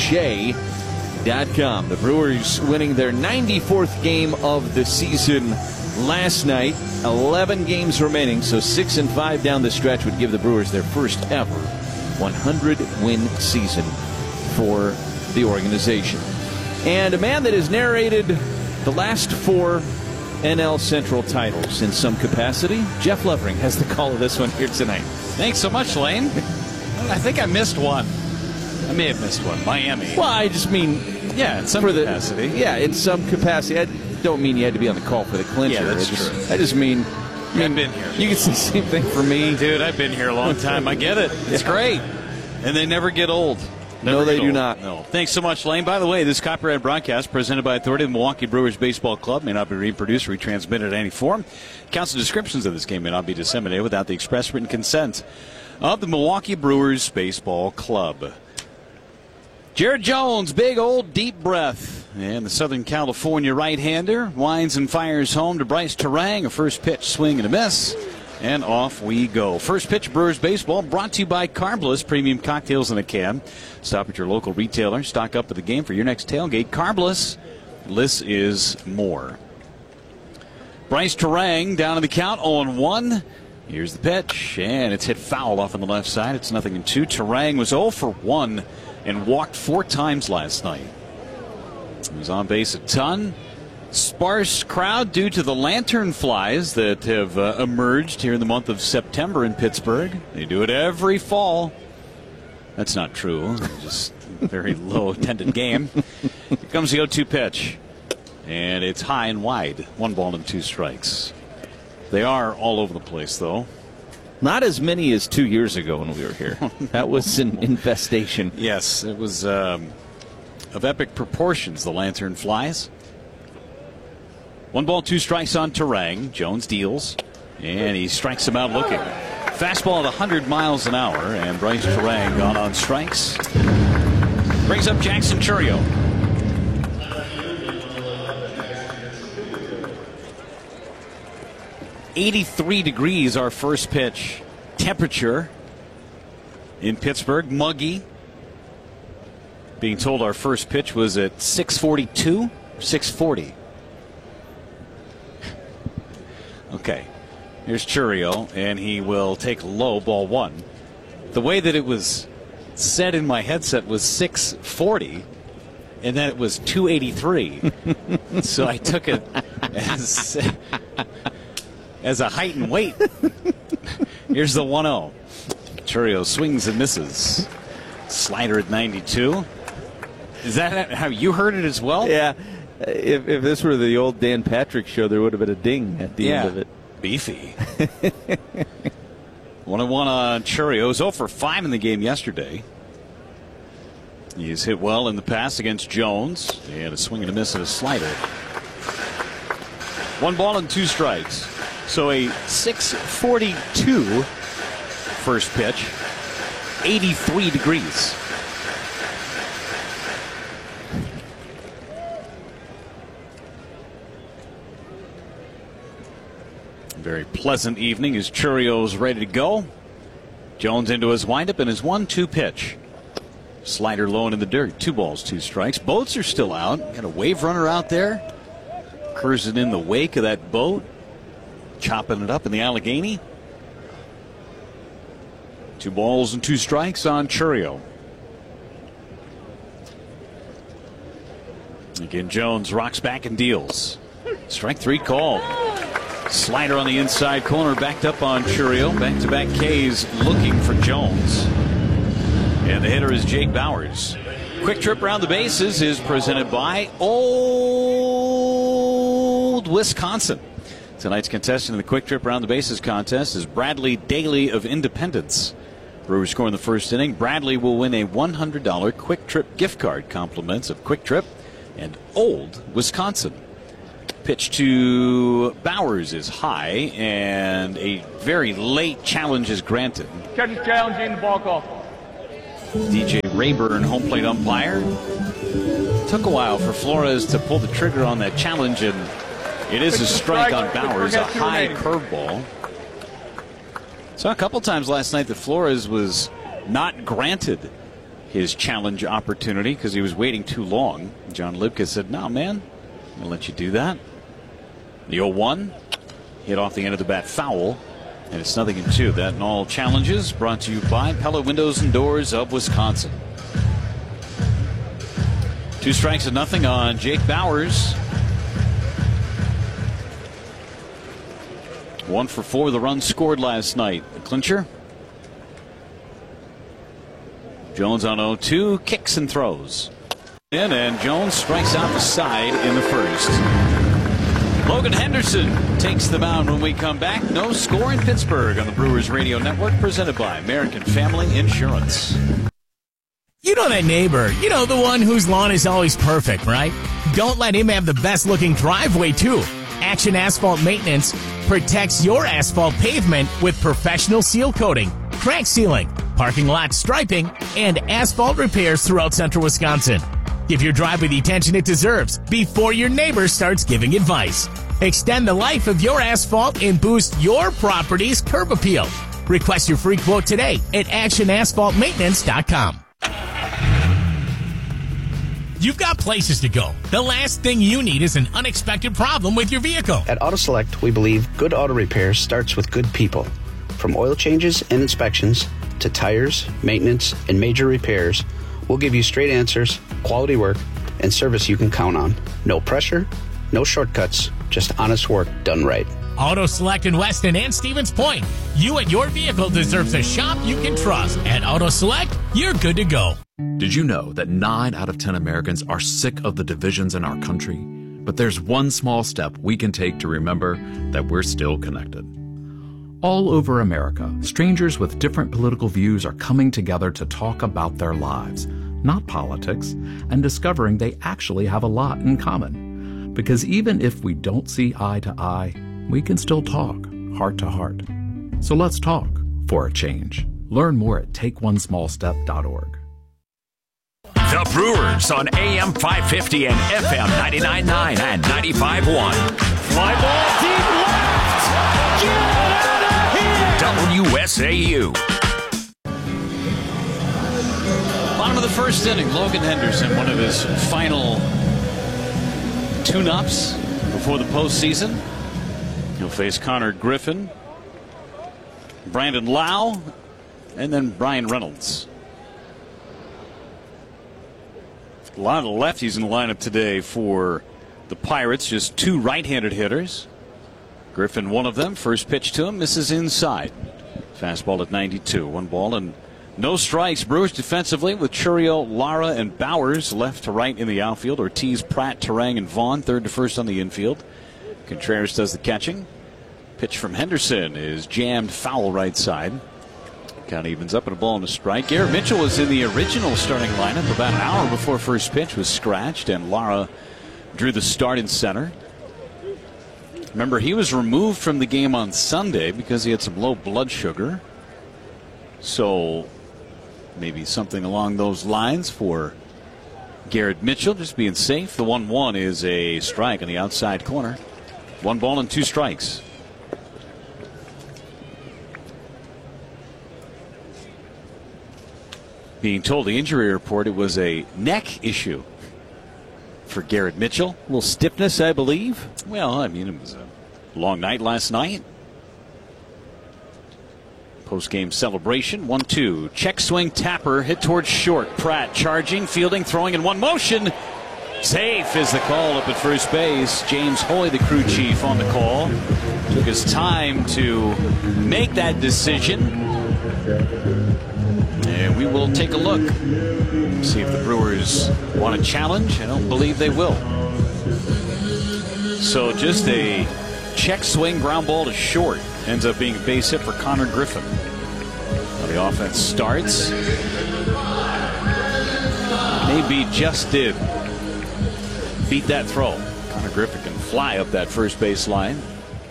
Speaker 9: Boucher.com. The Brewers winning their 94th game of the season last night. 11 games remaining, so 6-5 down the stretch would give the Brewers their first ever 100-win season for the organization. And a man that has narrated the last 4 NL Central titles in some capacity, Jeff Levering has the call of this one here tonight.
Speaker 15: Thanks so much, Lane. I think I missed one. I may have missed one. Miami.
Speaker 9: Well, I just mean...
Speaker 15: Yeah, in some capacity.
Speaker 9: In some capacity. I don't mean you had to be on the call for the clincher.
Speaker 15: Yeah, that's true.
Speaker 9: I just mean...
Speaker 15: I've been here.
Speaker 9: You can say the same thing for me.
Speaker 15: Dude, I've been here a long time. I get it. It's great. And they never get old.
Speaker 9: No, they do not.
Speaker 15: No. Thanks so much, Lane. By the way, this copyrighted broadcast presented by authority of the Milwaukee Brewers Baseball Club may not be reproduced or retransmitted in any form. Counts and descriptions of this game may not be disseminated without the express written consent of the Milwaukee Brewers Baseball Club. Jared Jones, big old deep breath. And the Southern California right-hander winds and fires home to Bryce Terang. A first pitch swing and a miss. And off we go. First pitch Brewers baseball brought to you by Carbliss Premium Cocktails in a Can. Stop at your local retailer. Stock up with the game for your next tailgate. Carbliss. This is more. Bryce Terang down in the count 0-1. Here's the pitch. And it's hit foul off on the left side. It's 0-2. Terang was 0 for 1 and walked 4 times last night. He was on base a ton. Sparse crowd due to the lantern flies that have emerged here in the month of September in Pittsburgh. They do it every fall. That's not true. Just a very low attended game. Here comes the 0-2 pitch. And it's high and wide. 1 ball and 2 strikes. They are all over the place, though.
Speaker 9: Not as many as 2 years ago when we were here. That was an infestation.
Speaker 15: Yes, it was of epic proportions, the lantern flies. 1 ball, 2 strikes on Terang. Jones deals, and he strikes him out looking. Fastball at 100 miles an hour, and Bryce Terang gone on strikes. Brings up Jackson Chourio. .83 degrees our first pitch temperature in Pittsburgh. Muggy. Being told our first pitch was at 6:42, 6:40. Okay, here's Chourio, and he will take low, ball 1. The way that it was set in my headset was 6:40, and then it was 283. So I took it as a height and weight. Here's the 1-0. Chourio swings and misses. Slider at 92. Is that how you heard it as well?
Speaker 9: Yeah. If this were the old Dan Patrick show, there would have been a ding at the end of it.
Speaker 15: Beefy. 1-1 on Chourio. He was 0 for 5 in the game yesterday. He's hit well in the past against Jones. And a swing and a miss and a slider. 1 ball and 2 strikes. So a 6:42 first pitch. 83 degrees. Very pleasant evening as Chourio's ready to go. Jones into his windup and his 1-2 pitch. Slider low and in the dirt. 2 balls, 2 strikes. Boats are still out. Got a wave runner out there. Cruising in the wake of that boat. Chopping it up in the Allegheny. 2 balls and 2 strikes on Chourio. Again, Jones rocks back and deals. Strike 3 called. Slider on the inside corner, backed up on Chourio. Back-to-back Ks looking for Jones. And the hitter is Jake Bowers. Quick trip around the bases is presented by Old Wisconsin. Tonight's contestant in the quick trip around the bases contest is Bradley Daly of Independence. Brewers score in the first inning. Bradley will win a $100 Quick Trip gift card. Compliments of Quick Trip and Old Wisconsin. Pitch to Bowers is high, and a very late challenge is granted.
Speaker 18: Catch challenge in the ball call.
Speaker 15: DJ Rayburn, home plate umpire. Took a while for Flores to pull the trigger on that challenge, and it is a strike on Bowers, a high curveball. Saw a couple times last night that Flores was not granted his challenge opportunity because he was waiting too long. John Libka said, "No, man, I'm going to let you do that." The 0-1 hit off the end of the bat foul, and it's 0-2. That and all challenges brought to you by Pella Windows and Doors of Wisconsin. 2 strikes and nothing on Jake Bowers. 1 for 4, the run scored last night. The clincher. Jones on 0-2, kicks and throws. And Jones strikes out the side in the first. Logan Henderson takes the mound when we come back. No score in Pittsburgh on the Brewers Radio Network, presented by American Family Insurance.
Speaker 1: You know that neighbor, the one whose lawn is always perfect, right? Don't let him have the best looking driveway too. Action Asphalt Maintenance protects your asphalt pavement with professional seal coating, crack sealing, parking lot striping, and asphalt repairs throughout central Wisconsin. Give your driveway the attention it deserves before your neighbor starts giving advice. Extend the life of your asphalt and boost your property's curb appeal. Request your free quote today at actionasphaltmaintenance.com. You've got places to go. The last thing you need is an unexpected problem with your vehicle.
Speaker 4: At AutoSelect, we believe good auto repair starts with good people. From oil changes and inspections to tires, maintenance, and major repairs, we'll give you straight answers, quality work, and service you can count on. No pressure, no shortcuts, just honest work done right.
Speaker 1: AutoSelect in Weston and Stevens Point. You and your vehicle deserves a shop you can trust. At AutoSelect, you're good to go.
Speaker 19: Did you know that 9 out of 10 Americans are sick of the divisions in our country? But there's one small step we can take to remember that we're still connected. All over America, strangers with different political views are coming together to talk about their lives, not politics, and discovering they actually have a lot in common. Because even if we don't see eye to eye, we can still talk heart to heart. So let's talk for a change. Learn more at takeonesmallstep.org.
Speaker 5: The Brewers on AM 550 and FM 99.9 and 95.1.
Speaker 18: Fly ball deep left. Get out of here.
Speaker 5: WSAU.
Speaker 15: Bottom of the first inning, Logan Henderson, one of his final tune-ups before the postseason. He'll face Connor Griffin, Brandon Lau, and then Brian Reynolds. A lot of lefties in the lineup today for the Pirates. Just 2 right-handed hitters. Griffin, one of them. First pitch to him, misses inside. Fastball at 92. 1 ball and no strikes. Brewers defensively with Churio, Lara, and Bowers left to right in the outfield. Ortiz, Pratt, Terang, and Vaughn third to first on the infield. Contreras does the catching. Pitch from Henderson is jammed foul right side. Count evens up and a ball and a strike. Garrett Mitchell was in the original starting lineup about an hour before first pitch was scratched, and Lara drew the start in center. Remember, he was removed from the game on Sunday because he had some low blood sugar. So maybe something along those lines for Garrett Mitchell, just being safe. The 1-1 is a strike on the outside corner. 1 ball and 2 strikes. Being told the injury report it was a neck issue for Garrett Mitchell. A little stiffness, I believe. Well, I mean, it was a long night last night. Post-game celebration. 1-2. Check swing tapper. Hit towards short. Pratt charging, fielding, throwing in one motion. Safe is the call up at first base. James Hoy, the crew chief, on the call. Took his time to make that decision. And we will take a look. See if the Brewers want to challenge. I don't believe they will. So just a check swing, ground ball to short. Ends up being a base hit for Connor Griffin. Now the offense starts. Maybe just did beat that throw. Connor Griffin can fly up that first base line.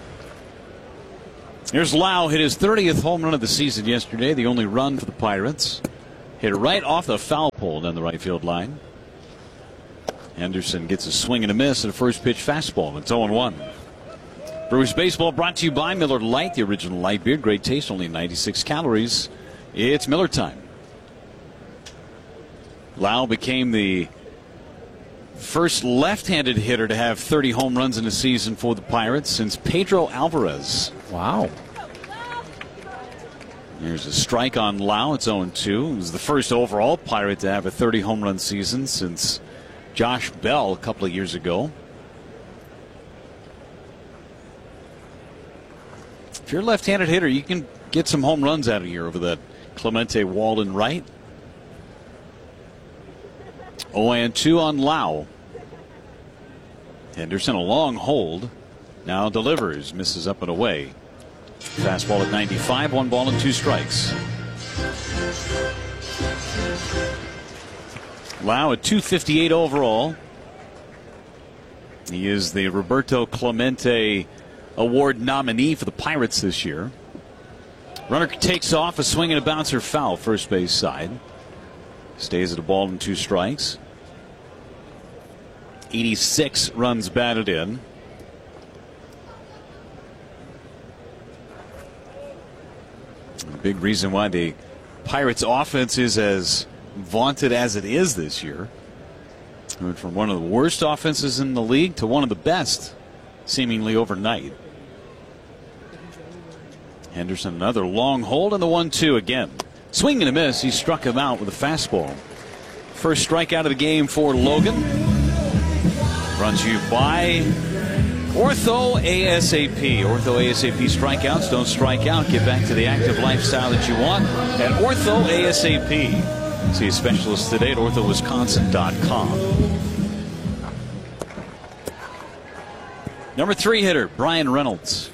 Speaker 15: Here's Lau, hit his 30th home run of the season yesterday, the only run for the Pirates. Hit right off the foul pole down the right field line. Henderson gets a swing and a miss and a first pitch fastball. It's 0-1. Brewers baseball brought to you by Miller Lite, the original light beer. Great taste, only 96 calories. It's Miller time. Lau became the first left-handed hitter to have 30 home runs in a season for the Pirates since Pedro Alvarez.
Speaker 9: Wow.
Speaker 15: Here's a strike on Lau. It's 0-2. He was the first overall Pirate to have a 30 home run season since Josh Bell a couple of years ago. If you're a left-handed hitter, you can get some home runs out of here over that Clemente wall in right. 0-2 on Lau. Henderson a long hold. Now delivers. Misses up and away. Fastball at 95. 1 ball and 2 strikes. Lau at 258 overall. He is the Roberto Clemente Award nominee for the Pirates this year. Runner takes off, a swing and a bouncer foul, first base side. Stays at a ball and 2 strikes. 86 runs batted in. A big reason why the Pirates offense is as vaunted as it is this year. Went from one of the worst offenses in the league to one of the best seemingly overnight. Henderson another long hold and the 1-2 again. Swing and a miss. He struck him out with a fastball. First strikeout of the game for Logan. Brought to you by Ortho ASAP. Ortho ASAP strikeouts don't strike out. Get back to the active lifestyle that you want at Ortho ASAP. See a specialist today at orthowisconsin.com. Number 3 hitter, Brian Reynolds.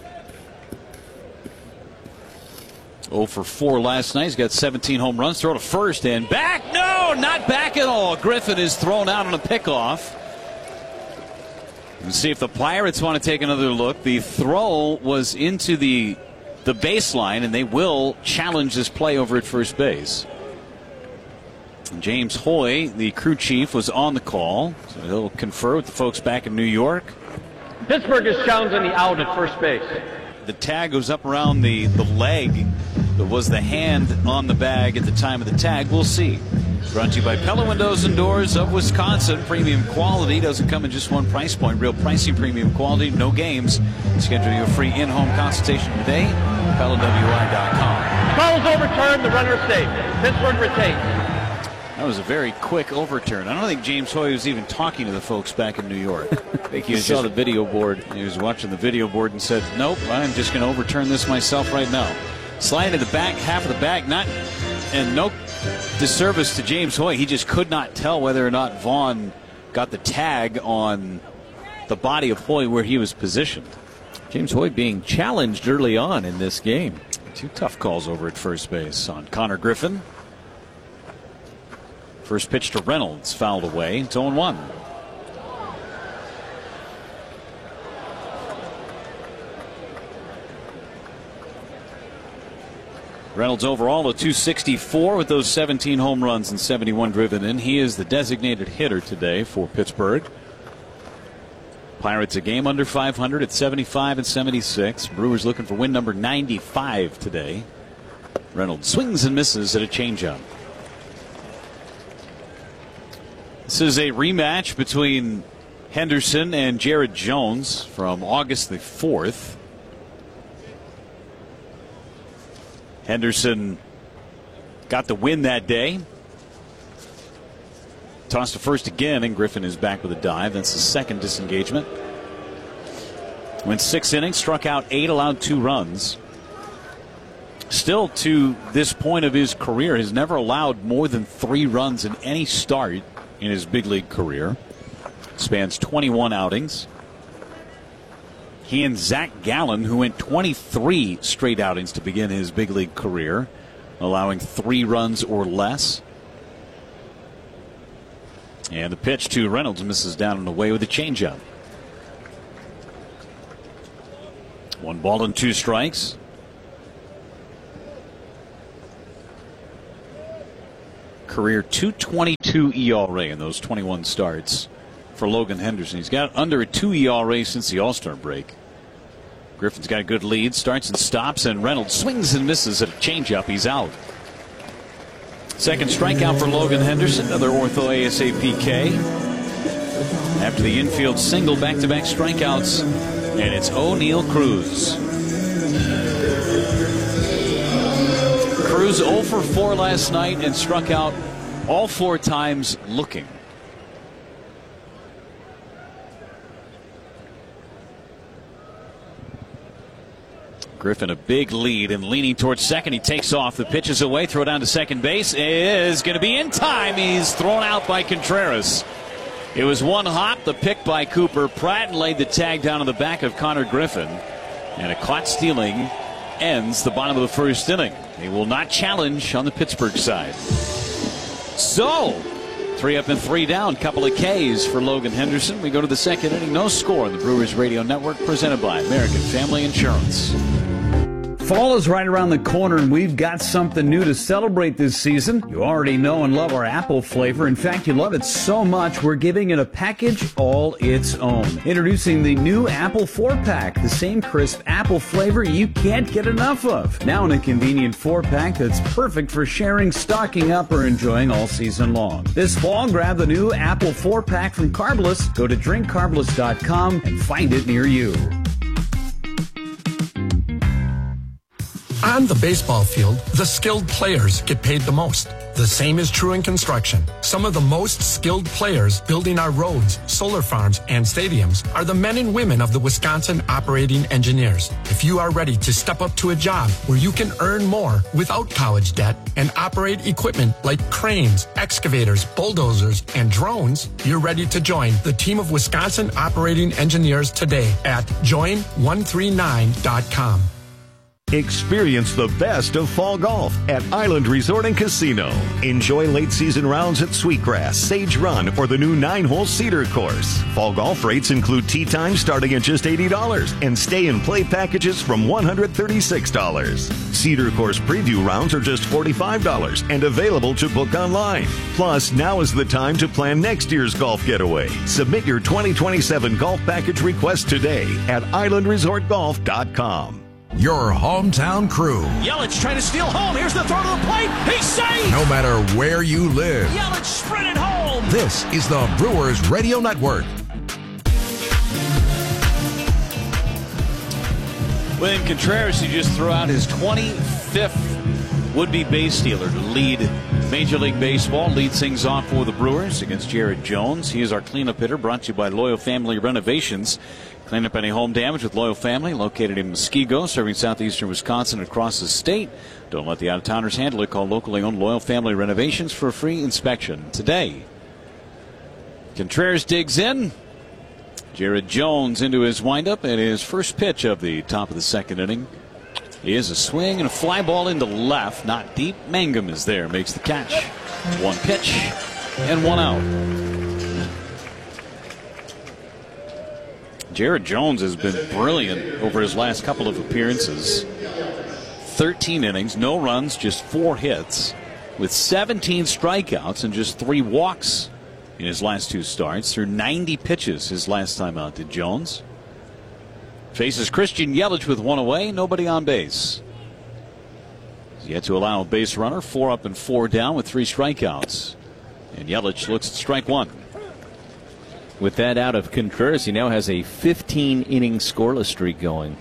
Speaker 15: 0 for 4 last night. He's got 17 home runs. Throw to first and back. No, not back at all. Griffin is thrown out on a pickoff. Let's see if the Pirates want to take another look. The throw was into the baseline, and they will challenge this play over at first base. James Hoy, the crew chief, was on the call, so he'll confer with the folks back in New York.
Speaker 20: Pittsburgh is challenging the out at first base.
Speaker 15: The tag goes up around the leg that was the hand on the bag at the time of the tag. We'll see. Brought to you by Pella Windows and Doors of Wisconsin. Premium quality doesn't come in just one price point. Real pricing, premium quality, no games. Schedule your free in-home consultation today. PellaWI.com.
Speaker 20: Call is overturned. The runner safe. Pittsburgh retains.
Speaker 15: That was a very quick overturn. I don't think James Hoy was even talking to the folks back in New York. I think he saw the video board. He was watching the video board and said, nope, I'm just going to overturn this myself right now. Slide to the back, half of the bag, and no disservice to James Hoy. He just could not tell whether or not Vaughn got the tag on the body of Hoy where he was positioned.
Speaker 9: James Hoy being challenged early on in this game.
Speaker 15: 2 tough calls over at first base on Connor Griffin. First pitch to Reynolds, fouled away. It's 0-1. Reynolds overall a 264 with those 17 home runs and 71 driven in. He is the designated hitter today for Pittsburgh. Pirates a game under 500 at 75 and 76. Brewers looking for win number 95 today. Reynolds swings and misses at a changeup. This is a rematch between Henderson and Jared Jones from August the 4th. Henderson got the win that day. Tossed to first again, and Griffin is back with a dive. That's the second disengagement. Went 6 innings, struck out 8, allowed 2 runs. Still, to this point of his career, has never allowed more than 3 runs in any start in his big league career. Spans 21 outings. He and Zach Gallen, who went 23 straight outings to begin his big league career, allowing 3 runs or less. And the pitch to Reynolds misses down and away with a changeup. 1 ball and 2 strikes. Career .222 ERA in those 21 starts for Logan Henderson. He's got under a 2 ERA since the All-Star break. Griffin's got a good lead, starts and stops, and Reynolds swings and misses at a changeup. He's out. Second strikeout for Logan Henderson, another ortho ASAPK. After the infield single, back-to-back strikeouts, and it's O'Neal Cruz. Cruz 0 for 4 last night and struck out all 4 times looking. Griffin a big lead and leaning towards second. He takes off. The pitch is away. Throw down to second base is going to be in time. He's thrown out by Contreras. It was 1 hop. The pick by Cooper Pratt and laid the tag down on the back of Connor Griffin. And a caught stealing ends the bottom of the first inning. He will not challenge on the Pittsburgh side. So, 3 up and 3 down. Couple of Ks for Logan Henderson. We go to the second inning. No score on the Brewers Radio Network, presented by American Family Insurance. Fall is right around the corner, and we've got something new to celebrate this season. You already know and love our apple flavor. In fact, you love it so much, we're giving it a package all its own. Introducing the new Apple 4-pack, the same crisp apple flavor you can't get enough of. Now in a convenient 4-pack that's perfect for sharing, stocking up, or enjoying all season long. This fall, grab the new Apple 4-pack from Carbless. Go to drinkcarbless.com and find it near you.
Speaker 2: On the baseball field, the skilled players get paid the most. The same is true in construction. Some of the most skilled players building our roads, solar farms, and stadiums are the men and women of the Wisconsin Operating Engineers. If you are ready to step up to a job where you can earn more without college debt and operate equipment like cranes, excavators, bulldozers, and drones, you're ready to join the team of Wisconsin Operating Engineers today at join139.com.
Speaker 21: Experience the best of fall golf at Island Resort and Casino. Enjoy late season rounds at Sweetgrass, Sage Run, or the new 9-hole Cedar course. Fall golf rates include tee time starting at just $80 and stay and play packages from $136. Cedar course preview rounds are just $45 and available to book online. Plus, now is the time to plan next year's golf getaway. Submit your 2027 golf package request today at islandresortgolf.com.
Speaker 22: Your hometown crew.
Speaker 18: Yelich trying to steal home. Here's the throw to the plate. He's safe.
Speaker 22: No matter where you live.
Speaker 18: Yelich sprinted home.
Speaker 22: This is the Brewers Radio Network.
Speaker 15: William Contreras, who just threw out his 25th would-be base stealer to lead Major League Baseball, leads things off for the Brewers against Jared Jones. He is our cleanup hitter, brought to you by Loyal Family Renovations. Clean up any home damage with Loyal Family, located in Muskego, serving southeastern Wisconsin and across the state. Don't let the out-of-towners handle it. Call locally owned Loyal Family Renovations for a free inspection today. Contreras digs in. Jared Jones into his windup, and his first pitch of the top of the second inning is a swing and a fly ball into left, not deep. Mangum is there, makes the catch. 1 pitch and 1 out. Jared Jones has been brilliant over his last couple of appearances. 13 innings, no runs, just 4 hits, with 17 strikeouts and just 3 walks in his last 2 starts. Through 90 pitches his last time out did Jones. Faces Christian Yelich with 1 away, nobody on base. He's yet to allow a base runner, 4 up and 4 down with 3 strikeouts. And Yelich looks at strike 1.
Speaker 23: With that out of Contreras, he now has a 15-inning scoreless streak going.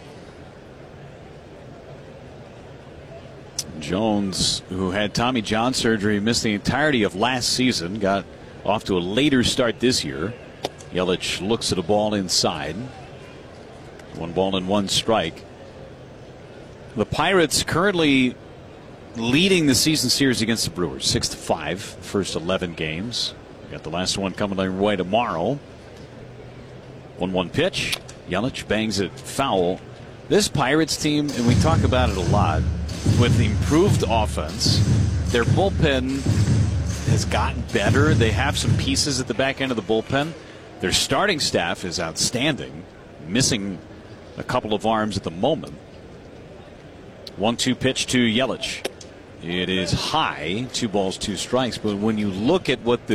Speaker 15: Jones, who had Tommy John surgery, missed the entirety of last season, got off to a later start this year. Yelich looks at a ball inside. 1 ball and 1 strike. The Pirates currently leading the season series against the Brewers, 6-5, first 11 games. Got the last one coming their way tomorrow. 1-1 pitch. Yelich bangs it foul. This Pirates team, and we talk about it a lot, with improved offense, their bullpen has gotten better. They have some pieces at the back end of the bullpen. Their starting staff is outstanding, missing a couple of arms at the moment. 1-2 pitch to Yelich. It is high, 2 balls, 2 strikes. But when you look at what the